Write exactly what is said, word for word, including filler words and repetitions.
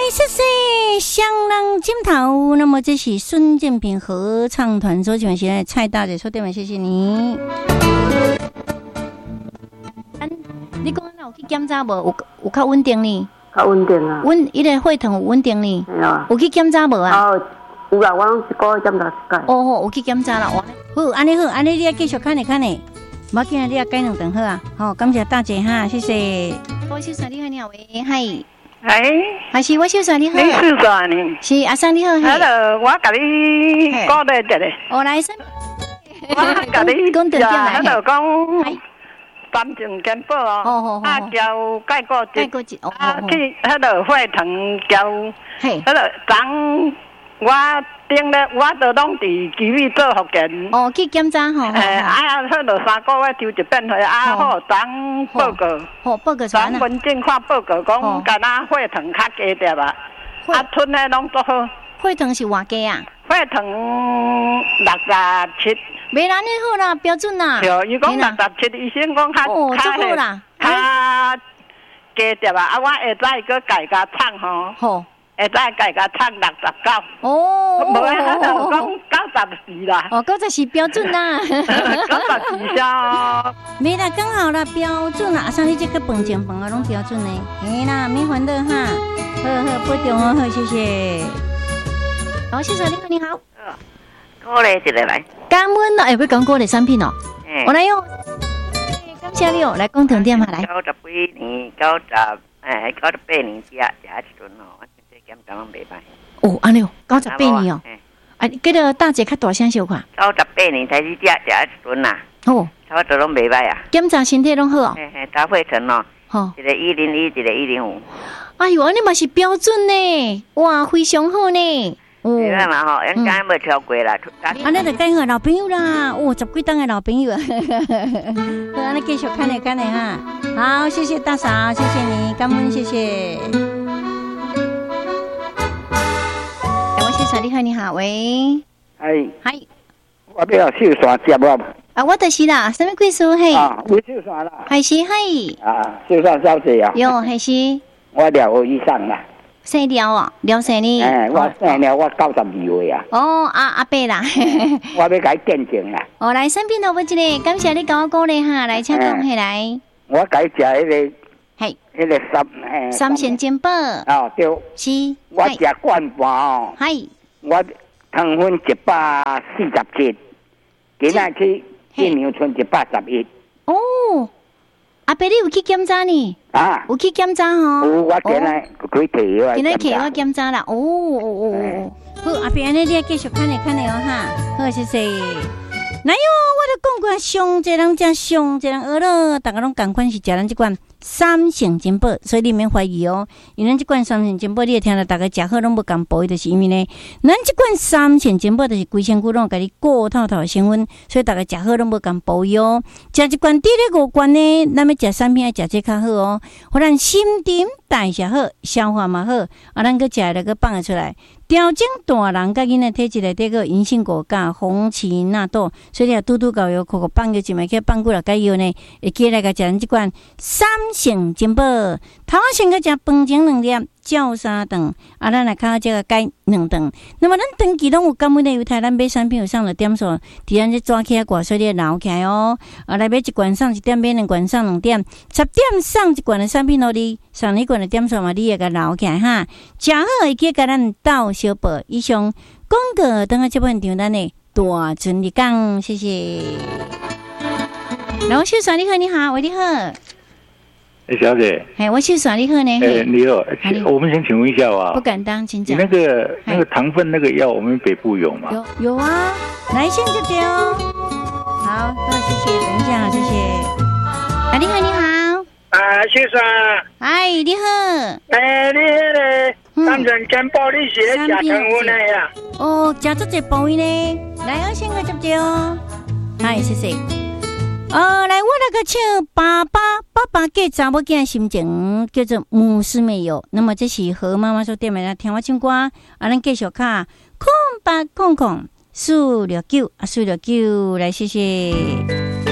谢谢香浪金头。那么这是孙建平合唱团所请的蔡大姐说对吗？谢谢你。你讲那有去检查无？有有较稳定呢？ 较稳定啊。 稳，伊个血糖有稳定呢？ 系啊。 有去检查无啊？ 哦，有啦，我拢一个月检查一届。 哦吼，有去检查啦。好，安尼好，安尼你也继续看呢看呢。无要紧啊，你也改两顿好啊。好，感谢大姐哈，谢谢。我秀爽你好，你好喂，嗨。 哎， 还是我秀爽你好。 你秀爽呢？ 是阿生你好。 Hello， 我甲你讲咧一咧。 我来先。 我甲你讲重点来。 喺度讲。三重健保哦，啊交解过一，啊去迄落血糖交，迄落昨我顶咧我都拢伫基里做复健。 哦，去检查吼。 诶，啊，迄落三个月抽一遍血，啊好，昨报告， 好报告出来昨文件看报告讲，敢若血糖较低点啊，啊吞诶拢做好。 血糖是偌低啊？ 血糖六十七。 袂啦，你好啦，标准啦。 对，伊讲六十七，医生讲较哦，足好啦， 较低点啊！啊，我下早个改甲唱吼， 好， 下早改甲唱六十九。 哦， 无啊，讲九十四啦。 哦，九十四标准啦。 九十四下。 没啦，刚好啦，标准啦。阿生，你这个饭前饭后拢标准呢。嘿啦，免烦恼哈。好好，保重哦，好，谢谢。好，谢谢你好，你好。 过来一个来。 感恩啦，哎，要讲过的产品哦。 嗯、 我来用。感谢你哦，来讲重点嘛，来。 九十几年，九十诶，九十八年食食一顿哦，这检查拢袂歹。 哦，安尼哦，九十八年哦。啊，这个大姐较大声小看。 九十八年才是食食一顿呐。 哦。 差不多拢袂歹啊。 检查身体拢好哦。 嘿嘿，打血层哦。 好。 一个一零一，一个一零五。 哎呦，安尼嘛是标准呢，哇，非常好呢。 对啦嘛吼，应该没超过啦。 安尼就介好老朋友啦，哦，十几档的老朋友。好，安尼继续看咧看咧哈。好，谢谢大嫂，谢谢你，感恩，谢谢。我是小丽好，你好，喂。 嗨。 嗨。 我要秀山接无？ 啊，我就是啦，什么贵数嘿？ 啊，我秀山啦。 还是嘿？ 啊，秀山小姐啊。 有还是？ 我了有以上啦。 生了哦，了生呢？ 哎，我生了，我九十二岁啊。 哦，阿阿伯啦。 我要甲伊见证啦。 哦，来产品头不一个，感谢你跟我鼓励哈，来请讲起来。 我甲伊食迄个， 系， 迄个三诶。 三鲜煎包。 哦，对。 是。 我食罐半哦。 系。 我糖分一百四十七，今仔去一年剩一百十一。 哦。阿伯，你有去检查呢？ 啊， 有去检查吼。 有，我今日去摕我。 今日摕我检查啦。哦哦哦哦。好，阿伯，安尼你继续看咧看咧哦哈。好，谢谢。哪有？我都讲过，上济人食上济人学咯，大家拢共款是食咱这款三鲜煎包，所以你免怀疑哦。因为咱这款三鲜煎包，你会听到大家食好拢无共补，就是因为呢，咱这款三鲜煎包就是规身躯拢甲你过透透的成分，所以大家食好拢无共补哦。食这款第二五罐呢，咱要食产品要食这较好哦，互咱新陈代谢好，消化嘛好，啊，咱个食了个放得出来。调整大人甲囡仔体质内底个银杏果甲红荠纳豆，所以你拄拄搞药，口口放个一枚去放过来解药呢，会记来个食咱即款三鲜煎包，头先个食饭前两粒，照三顿，啊，咱来看下这个解两顿。那么咱长期拢有感恩的犹太，咱买产品有上了点数，伫咱这抓起来挂，所以你留起来哦。啊，来买一罐送一点，买两罐送两点，十点送一罐的产品互你，送一罐的点数嘛，你也甲留起来哈。食好会记甲咱斗小报。以上广告等下这本场咱的大春日讲，谢谢。然后秀爽你好，你好，喂你好。 哎，小姐， 哎，我秀爽你好呢。 哎，你好，我们先请问一下啊， 不敢当，请讲。 你那个那个糖分那个药，我们北部有吗？ 有有啊，来先就丢。好，谢谢，等一下好，谢谢。啊，你好，你好。 啊，秀爽。 哎，你好。 哎，你那个三全健保你是咧食糖分的呀？ 哦，食足一部呢。来，我先个就丢。嗨，谢谢。呃，来，我来个唱爸爸爸爸给查某囝心情叫做母师妹友。那么这是何妈妈说点的来听我唱歌，啊，咱继续卡空八空空四六九啊四六九来，谢谢。